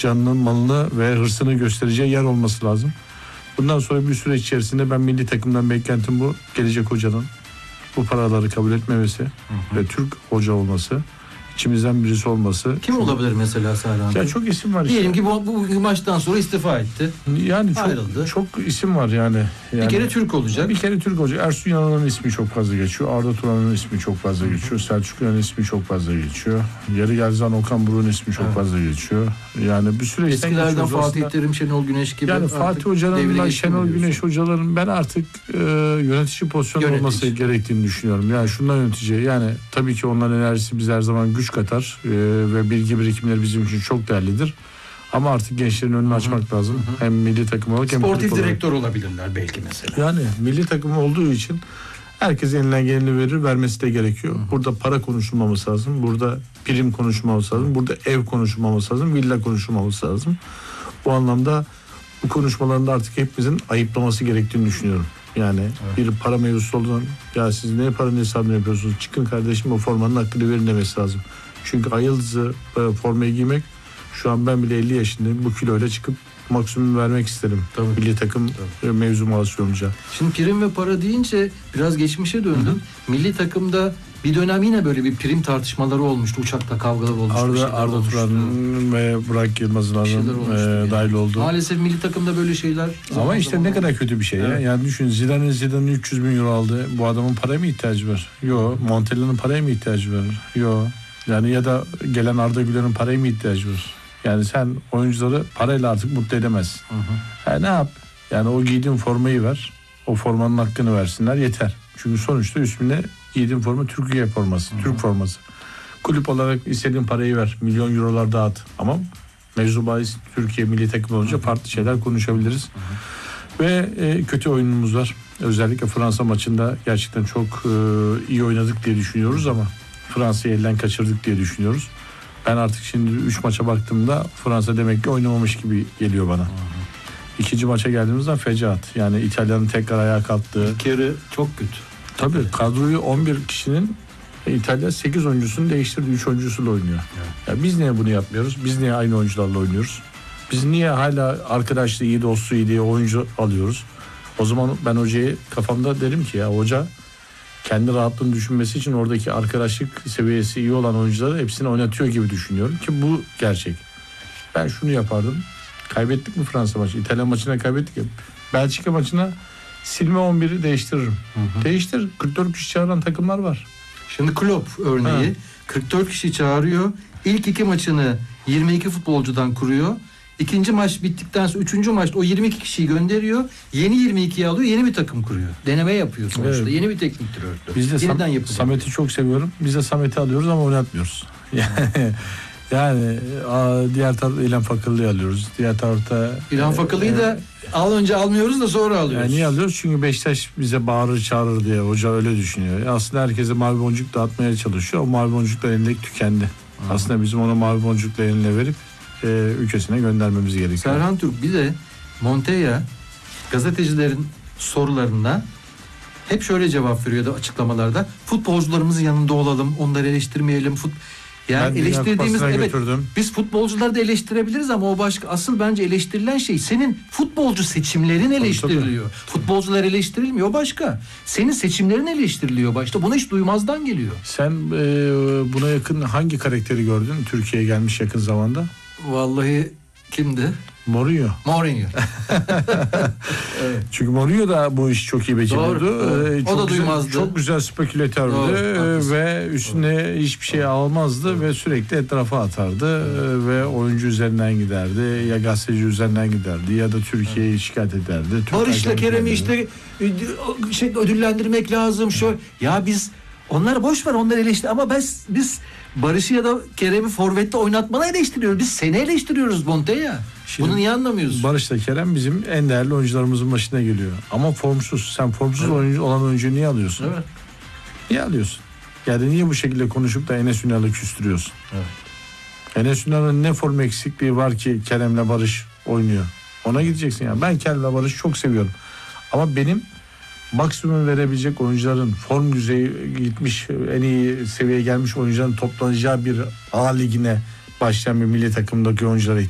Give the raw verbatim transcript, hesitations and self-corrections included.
canını, malını ve hırsını göstereceği yer olması lazım. Bundan sonra bir süre içerisinde ben milli takımdan beklentim bu. Gelecek hocanın bu paraları kabul etmemesi hı hı. ve Türk hoca olması. İçimizden birisi olması. Kim çok... olabilir mesela Serhan? Ya çok isim var. Diyelim işte. ki bu, bu maçtan sonra istifa etti. Yani çok, ayrıldı. Çok isim var yani. yani. Bir kere Türk olacak. Bir kere Türk olacak. Ersun Yanal'ın ismi çok fazla geçiyor. Arda Turan'ın ismi çok fazla geçiyor. Selçuk Yanal'ın ismi çok fazla geçiyor. Yarı Gerzan Okan Buruk'un ismi çok evet. fazla geçiyor. Yani bir süre eskilerden Fatih Terim, Şenol Güneş gibi. Yani Fatih Hoca'nın, Şenol Güneş hocaların ben artık e, yönetici pozisyonu yönetici. olması gerektiğini düşünüyorum. Yani şundan yönetici. Yani tabii ki onların enerjisi bize her zaman güç katar. E, ve bilgi birikimleri bizim için çok değerlidir. Ama artık gençlerin önünü açmak hı hı. lazım. Hı hı. Hem milli takım olarak hem sportif direktör olabilirler belki mesela. Yani milli takım olduğu için herkes elinden geleni verir, vermesi de gerekiyor. Hı hı. Burada para konuşulmaması lazım. Burada prim konuşulmaması lazım. Burada ev konuşulmaması lazım. Villa konuşulmaması lazım. Bu anlamda bu konuşmaların da artık hepimizin ayıplaması gerektiğini düşünüyorum. Yani evet. bir para mevzusu olduğundan ya siz ne paranın hesabını yapıyorsunuz? Çıkın kardeşim o formanın hakkını verin demesi lazım. Çünkü ayıldızı e, formayı giymek şu an ben bile elli yaşındayım. Bu kiloyla çıkıp maksimum vermek isterim. Tabii. Milli takım Tabii. mevzu mahsus olunca. Şimdi prim ve para deyince biraz geçmişe döndüm. Hı-hı. Milli takımda bir dönem yine böyle bir prim tartışmaları olmuştu. Uçakta kavgalar olmuştu. Arda, Arda Turan ve Burak Yılmaz'ın e, dahil oldu. Maalesef milli takımda böyle şeyler. Ama işte ne kadar kötü bir şey evet. ya. Yani düşün Zidane'ın Zidane'ın üç yüz bin euro aldı. Bu adamın paraya mı ihtiyacı var? Yok. Montella'nın paraya mı ihtiyacı var? Yok. Yani ya da gelen Arda Güler'in paraya mı ihtiyacı var? Yani sen oyuncuları parayla artık mutlu edemezsin. Hı hı. Yani ne yap? Yani o giydiğin formayı ver. O formanın hakkını versinler yeter. Çünkü sonuçta üstünde giydiğin forma Türkiye forması, hı hı. Türk forması. Kulüp olarak istediğin parayı ver. Milyon eurolar dağıt. Ama mevzu bahis Türkiye milli takım olunca hı hı. farklı şeyler konuşabiliriz. Hı hı. Ve e, kötü oyunumuz var. Özellikle Fransa maçında gerçekten çok e, iyi oynadık diye düşünüyoruz ama Fransa'yı elden kaçırdık diye düşünüyoruz. Ben artık şimdi üç maça baktığımda Fransa demek ki oynamamış gibi geliyor bana. Hı hı. İkinci maça geldiğimizde fecaat. Yani İtalya'nın tekrar ayağa kalktığı. İlk yarı çok kötü. Tabii evet. Kadroyu on bir kişinin İtalya sekiz oyuncusunu değiştirdi. üç oyuncusuyla oynuyor. Evet. Ya biz niye bunu yapmıyoruz? Biz niye aynı oyuncularla oynuyoruz? Biz niye hala arkadaşlığı iyi, dostu iyi diye oyuncu alıyoruz? O zaman ben hocayı kafamda derim ki ya hoca kendi rahatlığını düşünmesi için oradaki arkadaşlık seviyesi iyi olan oyuncuları hepsini oynatıyor gibi düşünüyorum ki bu gerçek. Ben şunu yapardım. Kaybettik mi Fransa maçı? İtalya maçına kaybettik ya. Belçika maçına silme on biri değiştiririm. Hı hı. Değiştir. kırk dört kişi çağıran takımlar var. Şimdi Klopp örneği ha. kırk dört kişi çağırıyor. İlk iki maçını yirmi iki futbolcudan kuruyor. İkinci maç bittikten sonra üçüncü maçta o yirmi iki kişiyi gönderiyor. Yeni yirmi ikiyi alıyor. Yeni bir takım kuruyor. Deneme yapıyor sonuçta. Evet. Yeni bir teknik direktör. Biz de Sam- Samet'i çok seviyorum. Biz de Samet'i alıyoruz ama oynatmıyoruz. Yani yani diğer tarafta İlhan Fakırlı'yı alıyoruz. Diğer tarafta İlhan Fakırlı'yı e, da al önce almıyoruz da sonra alıyoruz. Yani niye alıyoruz? Çünkü Beşiktaş bize bağırır çağırır diye hoca öyle düşünüyor. Aslında herkese mavi boncuk dağıtmaya çalışıyor. O mavi boncuklar elindeki tükendi. Hı. Aslında bizim ona mavi boncukla eline verip e, ülkesine göndermemiz gerekiyor. Serhan Türk bir de Montella gazetecilerin sorularına hep şöyle cevap veriyordu açıklamalarda. Futbolcularımızın yanında olalım, onları eleştirmeyelim. Fut Yani ben eleştirdiğimiz evet götürdüm. Biz futbolcuları da eleştirebiliriz ama o başka. Asıl bence eleştirilen şey senin futbolcu seçimlerin eleştiriliyor. Tabii, tabii. Futbolcular eleştirilmiyor, o başka. Senin seçimlerin eleştiriliyor başta. Bunu hiç duymazdan geliyor. Sen e, buna yakın hangi karakteri gördün Türkiye'ye gelmiş yakın zamanda? Vallahi kimdi? Mourinho. Mourinho. Evet. Çünkü Mourinho da bu işi çok iyi beceriyordu. Doğru, ee, çok o da güzel, duymazdı. Çok güzel spekülatördü doğru, ve üstüne doğru. hiçbir şey almazdı doğru. ve sürekli etrafa atardı evet. ve oyuncu üzerinden giderdi ya gazeteci üzerinden giderdi ya da Türkiye'yi evet. şikayet ederdi. Barış'la Kerem'i işte şey ödüllendirmek lazım şu. Evet. Ya biz onları boş ver, onları eleştir ama biz biz Barış'ı ya da Kerem'i forvette oynatmanı eleştiriyoruz. Biz seni eleştiriyoruz Montella. Şimdi bunu niye anlamıyorsun? Barış'la Kerem bizim en değerli oyuncularımızın başına geliyor. Ama formsuz. Sen formsuz evet. oyuncu olan oyuncuyu niye alıyorsun? Evet. Niye alıyorsun? Yani niye bu şekilde konuşup da Enes Ünal'ı küstürüyorsun? Evet. Enes Ünal'ın ne form eksikliği var ki Kerem'le Barış oynuyor? Ona gideceksin ya. Ben Kerem'le Barış'ı çok seviyorum. Ama benim maksimum verebilecek oyuncuların form düzeyi gitmiş, en iyi seviyeye gelmiş oyuncuların toplanacağı bir A ligine başlayan bir milli takımdaki oyunculara